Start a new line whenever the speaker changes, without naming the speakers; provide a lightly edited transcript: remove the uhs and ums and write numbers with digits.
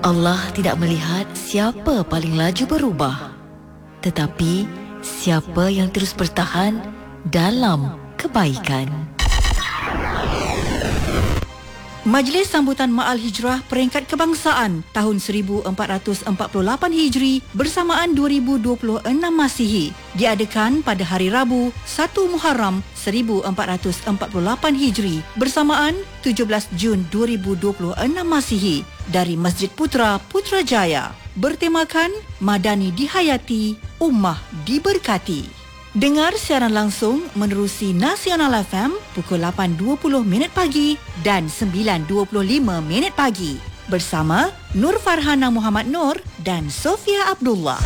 Allah tidak melihat siapa paling laju berubah, tetapi siapa yang terus bertahan dalam kebaikan.
Majlis Sambutan Ma'al Hijrah Peringkat Kebangsaan tahun 1448 Hijri bersamaan 2026 Masihi diadakan pada hari Rabu 1 Muharram 1448 Hijri bersamaan 17 Jun 2026 Masihi dari Masjid Putra Putrajaya, bertemakan Madani Dihayati, Ummah Diberkati. Dengar siaran langsung menerusi Nasional FM pukul 8.20 pagi dan 9.25 pagi bersama Nur Farhana Muhammad Nur dan Sofia Abdullah.